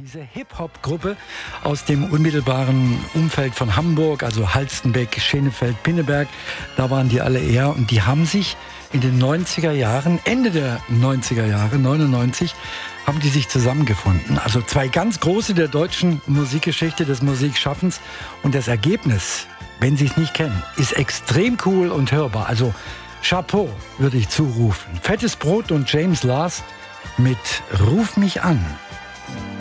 Diese Hip-Hop-Gruppe aus dem unmittelbaren Umfeld von Hamburg, also Halstenbeck, Schenefeld, Pinneberg, da waren die alle eher. Und die haben sich in den 90er Jahren, Ende der 90er Jahre, 99, haben die sich zusammengefunden. Also zwei ganz große der deutschen Musikgeschichte, des Musikschaffens. Und das Ergebnis, wenn Sie es nicht kennen, ist extrem cool und hörbar. Also Chapeau würde ich zurufen. Fettes Brot und James Last mit Ruf mich an.